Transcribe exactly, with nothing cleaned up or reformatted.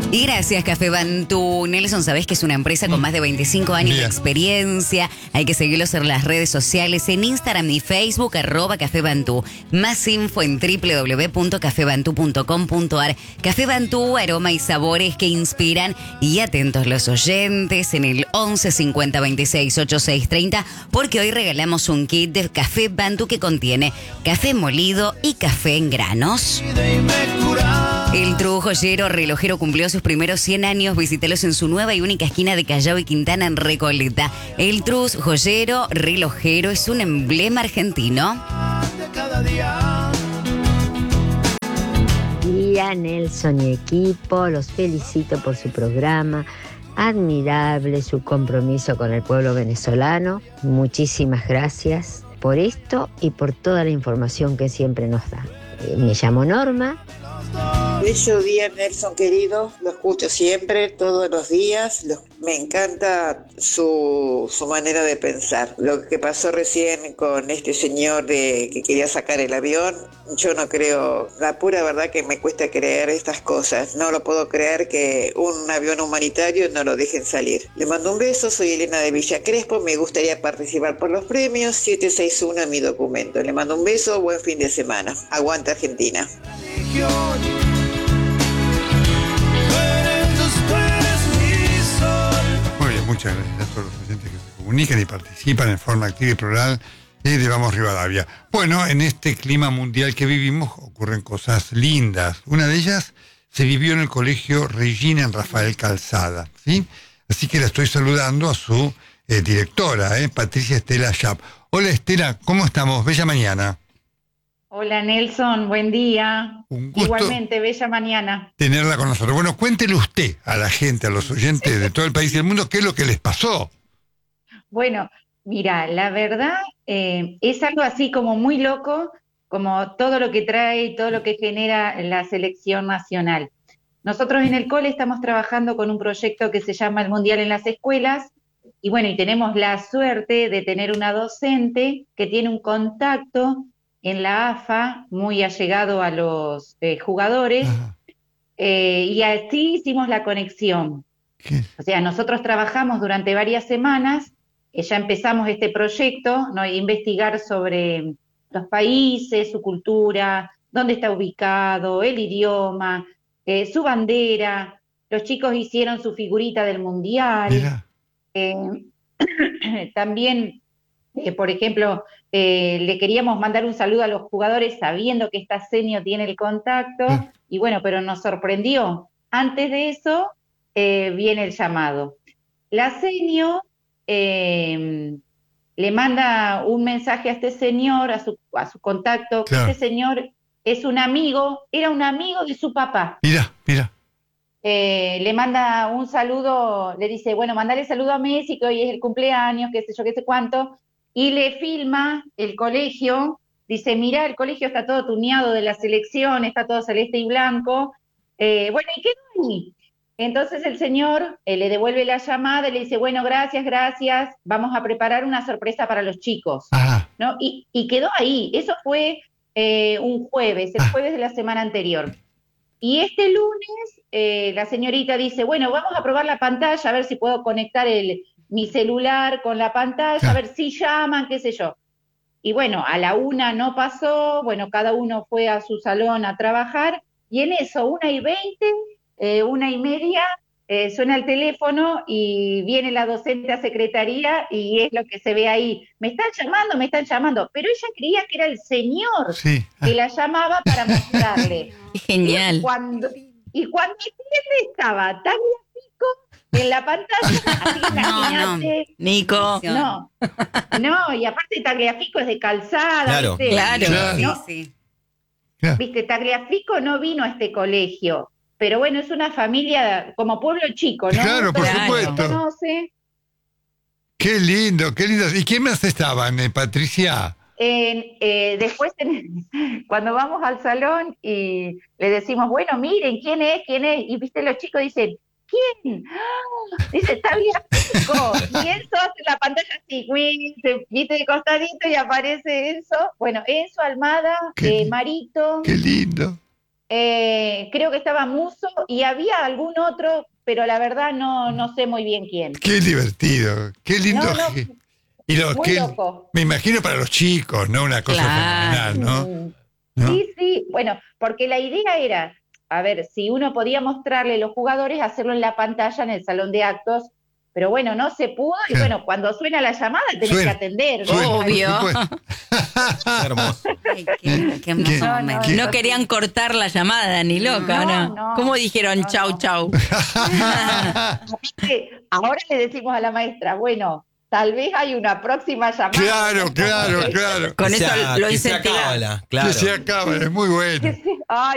Y gracias, Café Bantú. Nelson, sabés que es una empresa con más de veinticinco años Bien. de experiencia. Hay que seguirlos en las redes sociales, en Instagram y Facebook, arroba Café Bantú. Más info en doble u doble u doble u punto café bantú punto com punto a r. Café Bantú, aroma y sabores que inspiran. Y atentos los oyentes en el once cincuenta veintiséis ochenta y seis treinta, porque hoy regalamos un kit de Café Bantú que contiene café molido y café en granos. El True Joyero Relojero cumplió sus primeros cien años. Visítelos en su nueva y única esquina de Callao y Quintana en Recoleta. El True Joyero Relojero es un emblema argentino. Día, Nelson y equipo, los felicito por su programa. Admirable su compromiso con el pueblo venezolano. Muchísimas gracias por esto y por toda la información que siempre nos da. Eh, me llamo Norma. Bello día, Nelson querido, lo escucho siempre, todos los días, lo, me encanta su, su manera de pensar. Lo que pasó recién con este señor de, que quería sacar el avión, yo no creo, la pura verdad que me cuesta creer estas cosas, no lo puedo creer que un avión humanitario no lo dejen salir. Le mando un beso, soy Elena de Villa Crespo, me gustaría participar por los premios, siete seis uno mi documento. Le mando un beso, buen fin de semana, aguanta Argentina. Muy bien, muchas gracias a todos los oyentes que se comunican y participan en forma activa y plural de Vamos Rivadavia. Bueno, en este clima mundial que vivimos ocurren cosas lindas. Una de ellas se vivió en el colegio Regina en Rafael Calzada, ¿sí? Así que la estoy saludando a su eh, directora, eh, Patricia Estela Schaap. Hola Estela, ¿cómo estamos? Bella mañana. Hola Nelson, buen día. Un gusto Igualmente, bella mañana. tenerla con nosotros. Bueno, cuéntele usted a la gente, a los oyentes de todo el país y el mundo, qué es lo que les pasó. Bueno, mira, la verdad eh, es algo así como muy loco, como todo lo que trae y todo lo que genera la selección nacional. Nosotros en el cole estamos trabajando con un proyecto que se llama el Mundial en las Escuelas, y bueno, y tenemos la suerte de tener una docente que tiene un contacto en la A F A, muy allegado a los eh, jugadores, eh, y así hicimos la conexión. ¿Qué? O sea, nosotros trabajamos durante varias semanas, eh, ya empezamos este proyecto, ¿no? Investigar sobre los países, su cultura, dónde está ubicado, el idioma, eh, su bandera. Los chicos hicieron su figurita del mundial. Mira. Eh, también... Eh, por ejemplo, eh, le queríamos mandar un saludo a los jugadores sabiendo que esta senio tiene el contacto, Sí. y bueno, pero nos sorprendió. Antes de eso, eh, viene el llamado. La senio eh, le manda un mensaje a este señor, a su, a su contacto, que Claro. este señor es un amigo, era un amigo de su papá. Mira, mira. Eh, le manda un saludo, le dice, bueno, mandale saludo a Messi, que hoy es el cumpleaños, qué sé yo, qué sé cuánto, y le filma el colegio, dice, mirá, el colegio está todo tuneado de la selección, está todo celeste y blanco, eh, bueno, y quedó ahí. Entonces el señor eh, le devuelve la llamada y le dice, bueno, gracias, gracias, vamos a preparar una sorpresa para los chicos, Ajá. ¿no? Y, y quedó ahí, eso fue eh, un jueves, el Ah. jueves de la semana anterior. Y este lunes eh, la señorita dice, bueno, vamos a probar la pantalla, a ver si puedo conectar el, mi celular con la pantalla, Ah. a ver si llaman, qué sé yo. Y bueno, a la una no pasó, bueno, cada uno fue a su salón a trabajar, y en eso, una y veinte, eh, una y media, eh, suena el teléfono y viene la docente a secretaría y es lo que se ve ahí. Me están llamando, me están llamando, pero ella creía que era el señor Sí. que la llamaba para mostrarle. Qué genial. Y cuando, y cuando atiende estaba Tagliafico en la pantalla, así que No, no. imagínate. Nico. No, no, y aparte Tagliafico es de Calzada, Claro. ¿viste? Claro. Claro. No, Sí, sí. Claro. viste, Tagliafico no vino a este colegio, pero bueno, es una familia como pueblo chico, ¿no? Claro, por Todo el mundo se supuesto. conoce. Qué lindo, qué lindo. ¿Y quién más estaban, eh, Patricia? Eh, eh, después, ten- cuando vamos al salón y le decimos, bueno, miren, ¿quién es? ¿Quién es? Y viste, los chicos dicen, ¿quién? ¡Ah! Dice, Tagliafico. Y Enzo hace la pantalla así, güey, se viste de costadito y aparece Enzo. Bueno, Enzo, Almada, Qué eh, li- Marito, Qué lindo. Eh, creo que estaba Muso y había algún otro, pero la verdad no, no sé muy bien quién. Qué divertido, qué lindo. No, no, ge- y lo muy que loco. me imagino para los chicos, ¿no? Una cosa Claro. fenomenal, ¿no? Mm, ¿No? Sí, sí, bueno, porque la idea era, a ver, si uno podía mostrarle a los jugadores, hacerlo en la pantalla en el salón de actos, pero bueno, no se pudo y Claro. bueno, cuando suena la llamada tenés Suena, que atender. ¿no? Suena, Obvio. por supuesto. Hermoso. Ay, qué, qué hermoso ¿Quién? momento. ¿Quién? No querían cortar la llamada, ni loca, No, ¿no? no. ¿Cómo dijeron No, chau, no. chau? Así que ahora le decimos a la maestra, bueno, tal vez hay una próxima llamada. Claro, claro, claro. Con Que eso sea- lo que sea incentiva. cábala, claro. Que se acaba, es muy bueno. Ay,